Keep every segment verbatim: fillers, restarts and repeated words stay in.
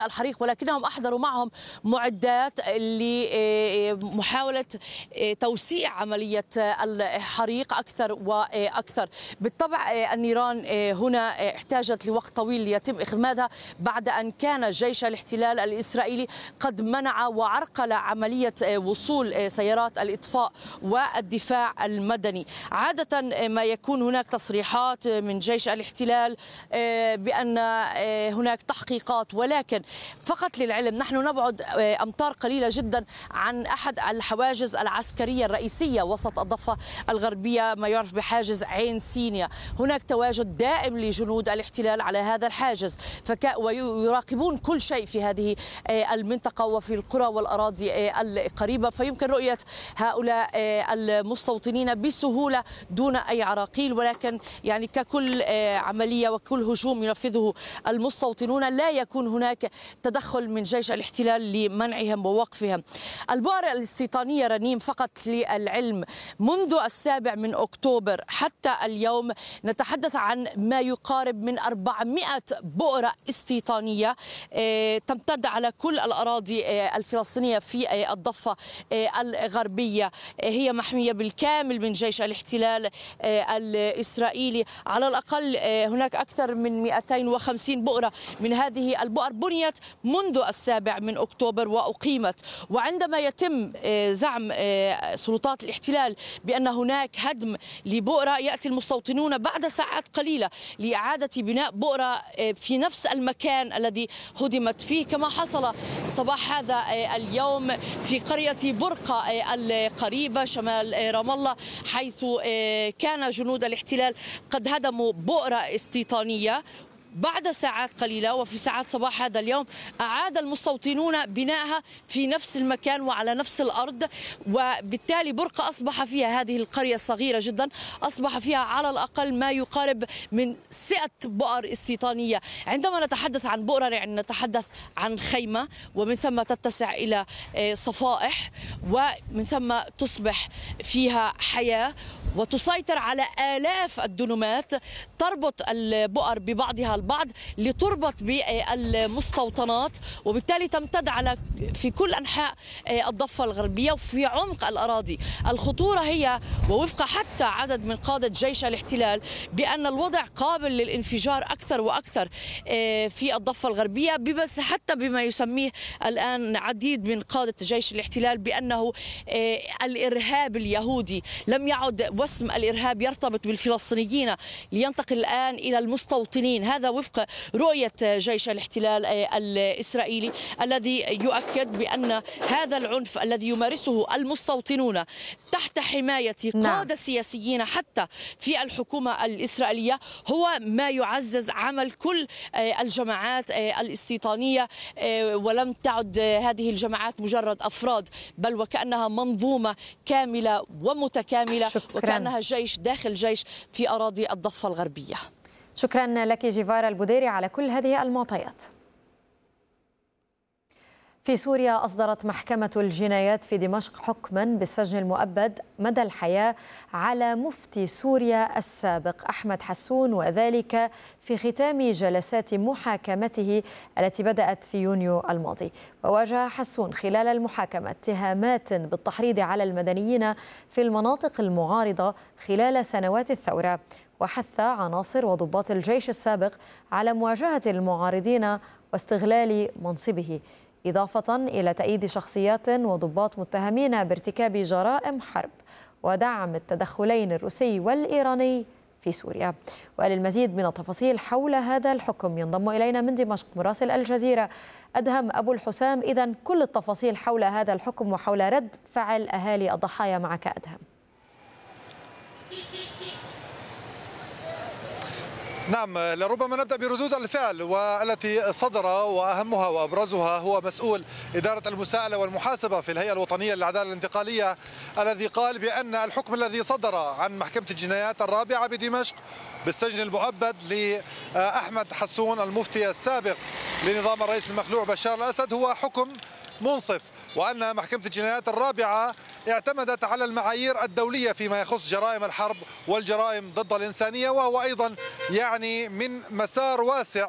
الحريق، ولكنهم أحضروا معهم معدات لمحاولة توسيع عملية الحريق أكثر وأكثر. بالطبع النيران هنا احتاجت لوقت طويل ليتم إخمادها بعد أن كان جيش الاحتلال الإسرائيلي قد منع وعرقل عملية وصول سيارات الإطفاء والدفاع المدني. عادة ما يكون هناك تصريحات من جيش الاحتلال بأن هناك تحقيقات، ولكن فقط للعلم نحن نبعد أمتار قليلة جدا عن أحد الحواجز العسكرية الرئيسية وسط الضفة الغربية، ما يعرف بحاجز عين سينيا. هناك تواجد دائم لجنود الاحتلال على هذا الحاجز فك... ويراقبون كل شيء في هذه المنطقة وفي القرى والأراضي القريبة، فيمكن رؤية هؤلاء المستوطنين بسهولة دون أي عراقيل. ولكن يعني ككل عملية وكل هجوم ينفذه المستوطنون لا يكون هناك تدخل من جيش الاحتلال لمنعهم ووقفهم. البؤر الاستيطانية رنيم فقط للعلم منذ السابع من أكتوبر حتى اليوم نتحدث عن ما يقارب من أربعمائة بؤرة استيطانية تمتد على كل الأراضي الفلسطينية في الضفة الغربية. هي محمية بالكامل من جيش الاحتلال الإسرائيلي. على الأقل هناك أكثر من مئتين وخمسين بؤرة من هذه البؤر بنيت منذ السابع من أكتوبر وأقيمت. وعندما يتم زعم سلطات الاحتلال بأن هناك هدم لبؤرة، يأتي المستوطنون بعد ساعات قليلة لإعادة بناء بؤرة في نفس المكان الذي هدمت فيه، كما حصل صباح هذا اليوم في قرية برقة القريبة شمال رام الله، حيث كان جنود الاحتلال قد هدموا بؤرة استيطانية. بعد ساعات قليلة وفي ساعات صباح هذا اليوم أعاد المستوطنون بنائها في نفس المكان وعلى نفس الأرض، وبالتالي برقة أصبح فيها، هذه القرية الصغيرة جدا أصبح فيها على الأقل ما يقارب من ستة بؤر استيطانية. عندما نتحدث عن بؤرة يعني نتحدث عن خيمة، ومن ثم تتسع إلى صفائح، ومن ثم تصبح فيها حياة وتسيطر على آلاف الدنومات تربط البؤر ببعضها البعض لتربط بالمستوطنات، وبالتالي تمتد على في كل أنحاء الضفة الغربية وفي عمق الأراضي. الخطورة هي ووفق حتى عدد من قادة جيش الاحتلال بأن الوضع قابل للانفجار أكثر وأكثر في الضفة الغربية، بس حتى بما يسميه الآن عديد من قادة جيش الاحتلال بأنه الإرهاب اليهودي. لم يعد واسم الإرهاب يرتبط بالفلسطينيين لينتقل الآن إلى المستوطنين. هذا وفق رؤية جيش الاحتلال الإسرائيلي الذي يؤكد بأن هذا العنف الذي يمارسه المستوطنون تحت حماية قادة سياسيين حتى في الحكومة الإسرائيلية هو ما يعزز عمل كل الجماعات الاستيطانية، ولم تعد هذه الجماعات مجرد أفراد بل وكأنها منظومة كاملة ومتكاملة. شكرا. وكأنها جيش داخل جيش في أراضي الضفة الغربية. شكرا لك جيفارا البوديري على كل هذه المعطيات. في سوريا أصدرت محكمة الجنايات في دمشق حكما بالسجن المؤبد مدى الحياة على مفتي سوريا السابق أحمد حسون، وذلك في ختام جلسات محاكمته التي بدأت في يونيو الماضي. وواجه حسون خلال المحاكمة اتهامات بالتحريض على المدنيين في المناطق المعارضة خلال سنوات الثورة، وحث عناصر وضباط الجيش السابق على مواجهة المعارضين واستغلال منصبه، إضافة إلى تأييد شخصيات وضباط متهمين بارتكاب جرائم حرب ودعم التدخلين الروسي والإيراني في سوريا. وللمزيد من التفاصيل حول هذا الحكم ينضم إلينا من دمشق مراسل الجزيرة أدهم أبو الحسام. إذن كل التفاصيل حول هذا الحكم وحول رد فعل أهالي الضحايا معك أدهم. نعم، لربما نبدأ بردود الفعل والتي صدر، وأهمها وأبرزها هو مسؤول إدارة المساءلة والمحاسبة في الهيئة الوطنية للعدالة الانتقالية الذي قال بأن الحكم الذي صدر عن محكمة الجنايات الرابعة بدمشق بالسجن المؤبد لأحمد حسون المفتي السابق لنظام الرئيس المخلوع بشار الأسد هو حكم منصف، وأن محكمة الجنايات الرابعة اعتمدت على المعايير الدولية فيما يخص جرائم الحرب والجرائم ضد الإنسانية، وهو أيضا يعني من مسار واسع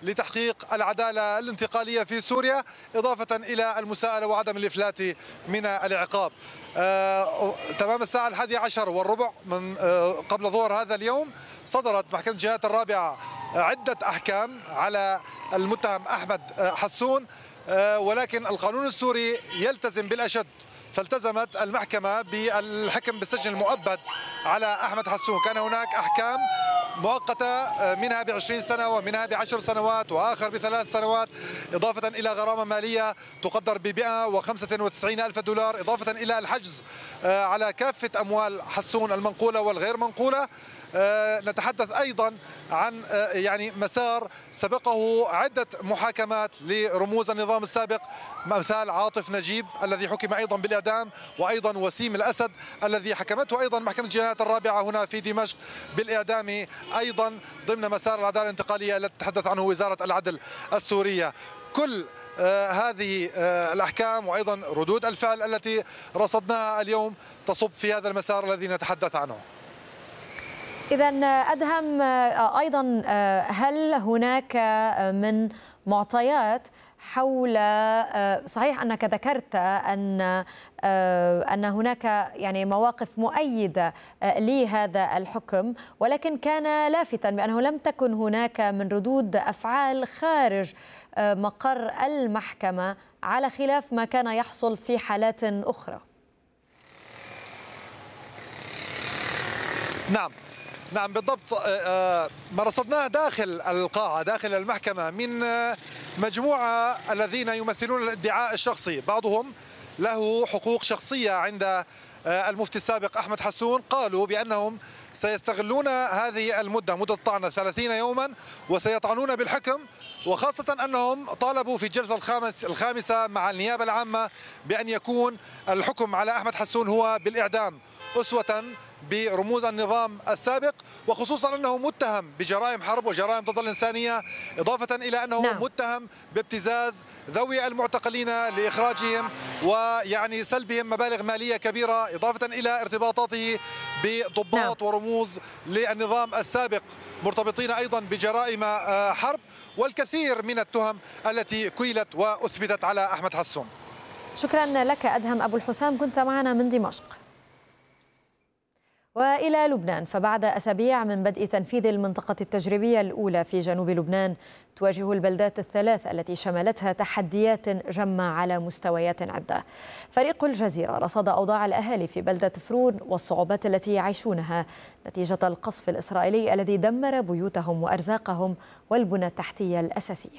لتحقيق العدالة الانتقالية في سوريا، إضافة إلى المساءلة وعدم الإفلات من العقاب. آه، تمام الساعة الحادية عشر والربع من آه، قبل ظهر هذا اليوم صدرت محكمة الجنايات الرابعة عدة أحكام على المتهم أحمد حسون، آه، ولكن القانون السوري يلتزم بالأشد، فالتزمت المحكمة بالحكم بالسجن المؤبد على أحمد حسون. كان هناك أحكام مؤقتة منها بعشرين سنة ومنها بعشر سنوات وآخر بثلاث سنوات، إضافة إلى غرامة مالية تقدر بمئة وخمسة وتسعين ألف دولار، إضافة إلى الحجز على كافة أموال حسون المنقولة والغير منقولة. نتحدث أيضا عن يعني مسار سبقه عدة محاكمات لرموز النظام السابق، مثال عاطف نجيب الذي حكم أيضا بالإعدام، وأيضا وسيم الأسد الذي حكمته أيضا محكمة الجنايات الرابعة هنا في دمشق بالإعدام، أيضا ضمن مسار العدالة الانتقالية التي تتحدث عنه وزارة العدل السورية. كل آه هذه آه الأحكام وأيضا ردود الفعل التي رصدناها اليوم تصب في هذا المسار الذي نتحدث عنه. إذا أدهم، أيضا هل هناك من معطيات حول، صحيح أنك ذكرت أن أن هناك يعني مواقف مؤيدة لهذا الحكم، ولكن كان لافتا بأنه لم تكن هناك من ردود أفعال خارج مقر المحكمة على خلاف ما كان يحصل في حالات أخرى؟ نعم نعم بالضبط. ما رصدناه داخل القاعة داخل المحكمة من مجموعة الذين يمثلون الادعاء الشخصي، بعضهم له حقوق شخصية عند المفتي السابق أحمد حسون، قالوا بأنهم سيستغلون هذه المدة مدة طعن ثلاثين يوما وسيطعنون بالحكم، وخاصة أنهم طالبوا في الجلسة الخامس الخامسة مع النيابة العامة بأن يكون الحكم على أحمد حسون هو بالإعدام أسوة برموز النظام السابق، وخصوصا أنه متهم بجرائم حرب وجرائم ضد الإنسانية، إضافة إلى أنه نعم. متهم بابتزاز ذوي المعتقلين لإخراجهم ويعني سلبهم مبالغ مالية كبيرة، إضافة إلى ارتباطاته بضباط نعم. ورموز للنظام السابق مرتبطين أيضا بجرائم حرب، والكثير من التهم التي كيلت وأثبتت على أحمد حسون. شكرا لك أدهم أبو الحسام، كنت معنا من دمشق. وإلى لبنان، فبعد أسابيع من بدء تنفيذ المنطقة التجريبية الأولى في جنوب لبنان، تواجه البلدات الثلاث التي شملتها تحديات جمة على مستويات عدة. فريق الجزيرة رصد أوضاع الأهالي في بلدة فرون والصعوبات التي يعيشونها نتيجة القصف الإسرائيلي الذي دمر بيوتهم وأرزاقهم والبنى التحتية الأساسية.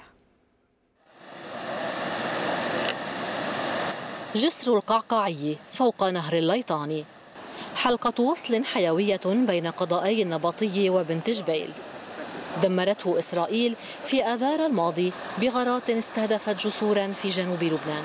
جسر القعقاعي فوق نهر الليطاني، حلقة وصل حيوية بين قضائي النبطي وبنت جبيل، دمرته إسرائيل في آذار الماضي بغارات استهدفت جسورا في جنوب لبنان.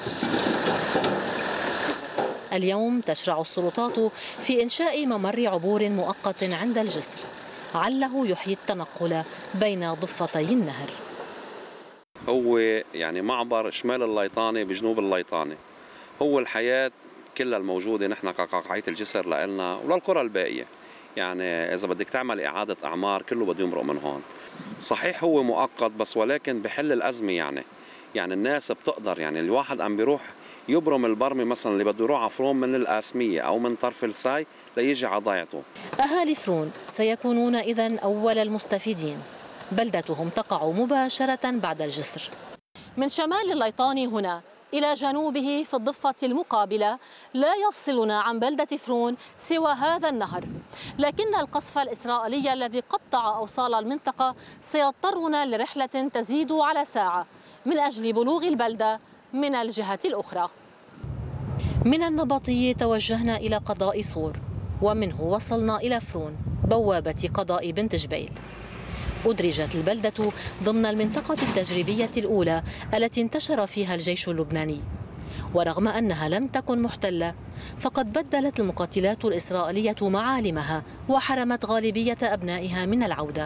اليوم تشرع السلطات في إنشاء ممر عبور مؤقت عند الجسر عله يحيي التنقل بين ضفتي النهر. هو يعني معبر شمال الليطاني بجنوب الليطاني، هو الحياة كلها الموجودة نحن كقعقاعية الجسر لنا وللقرى الباقية. يعني إذا بدك تعمل إعادة أعمار كله بده يمرق من هون. صحيح هو مؤقت بس ولكن بحل الأزمة. يعني يعني الناس بتقدر، يعني الواحد عم بيروح يبرم البرمي مثلا اللي بده يروح على فرون من القاسمية أو من طرف الساي ليجي على ضيعته. أهالي فرون سيكونون إذن أول المستفيدين، بلدتهم تقع مباشرة بعد الجسر. من شمال الليطاني هنا إلى جنوبه في الضفة المقابلة لا يفصلنا عن بلدة فرون سوى هذا النهر، لكن القصف الإسرائيلي الذي قطع أوصال المنطقة سيضطرنا لرحلة تزيد على ساعة من أجل بلوغ البلدة من الجهة الأخرى. من النبطي توجهنا إلى قضاء صور، ومنه وصلنا إلى فرون بوابة قضاء بنت جبيل. أدرجت البلدة ضمن المنطقة التجريبية الأولى التي انتشر فيها الجيش اللبناني، ورغم أنها لم تكن محتلة فقد بدلت المقاتلات الإسرائيلية معالمها وحرمت غالبية أبنائها من العودة.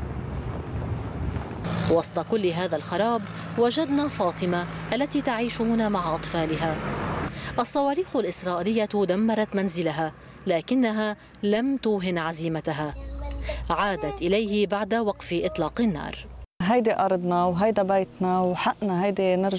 وسط كل هذا الخراب وجدنا فاطمة التي تعيش هنا مع أطفالها. الصواريخ الإسرائيلية دمرت منزلها لكنها لم توهن عزيمتها، عادت إليه بعد وقف إطلاق النار. هيدي أرضنا وهيدا بيتنا وحقنا هيدي نرجع